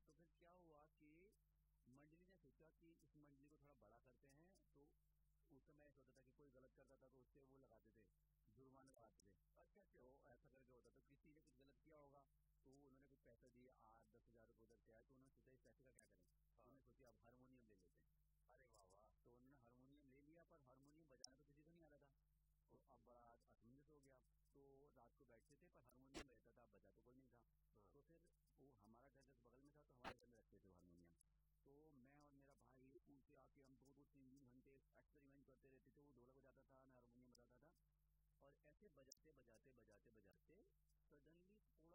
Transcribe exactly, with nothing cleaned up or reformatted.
तो फिर क्या हुआ कि मंडली ने सोचा कि इस मंडली को थोड़ा बड़ा करते हैं। तो उस समय ऐसा होता था कि कोई गलत करता था तो उससे वो लगाते थे, जुर्माना लगाते थे। अच्छा अच्छा तो ऐसा करके होता था, किसी ने कुछ गलत किया होगा तो उन्होंने कुछ पैसा दिया, आठ दस हजार रुपये उधर से आया, तो उन्होंने सोचा इस पैसे का क्या करें। हाँ। उन्होंने सोचा अब हारमोनियम ले लेते हैं। अरे वाह वाह। तो उन्होंने हारमोनियम ले लिया, पर हारमोनियम बजाना तो किसी को नहीं आता था। तो अब बड़ा असमंजस हो गया। तो रात को बैठते थे पर हारमोनियम रहता था, अब बजा तो कोई नहीं था। हाँ। तो फिर वो हमारा घर जब बगल में था तो हमारे घर में रखते थे हारमोनियम। तो मैं और मेरा भाई स्कूल से आके हम दो दो तीन तीन घंटे एक्सपेरिमेंट करते रहते थे। वो ढोलक बजाता था, मैं हारमोनियम बजाता था, और ऐसे बजाते बजाते बजाते बजाते सडनली थोड़ा